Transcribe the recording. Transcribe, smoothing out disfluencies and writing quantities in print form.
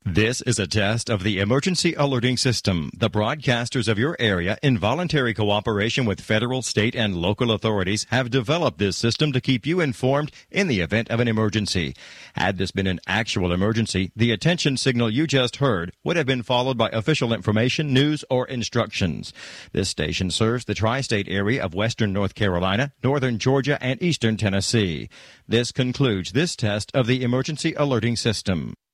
This is a test of the emergency alerting system. The broadcasters of your area, in voluntary cooperation with federal, state, and local authorities, have developed this system to keep you informed in the event of an emergency. Had this been an actual emergency, the attention signal you just heard would have been followed by official information, news, or instructions. This station serves the tri-state area of western North Carolina, northern Georgia, and eastern Tennessee. This concludes this test of the emergency alerting system.